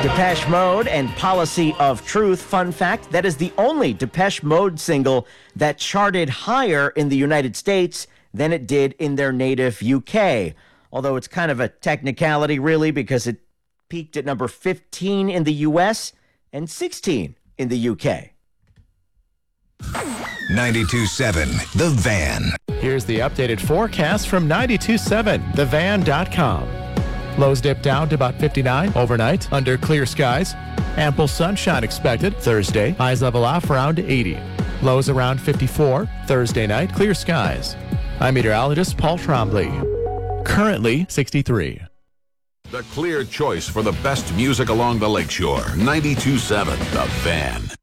Depeche Mode and Policy of Truth. Fun fact, that is the only Depeche Mode single that charted higher in the United States than it did in their native UK. Although it's kind of a technicality, really, because it peaked at number 15 in the US and 16 in the UK. 92.7 The Van. Here's the updated forecast from 92.7thevan.com. Lows dip down to about 59 overnight under clear skies. Ample sunshine expected Thursday. Highs level off around 80. Lows around 54 Thursday night. Clear skies. I'm meteorologist Paul Trombley. Currently 63. The clear choice for the best music along the lakeshore. 92.7 The Van.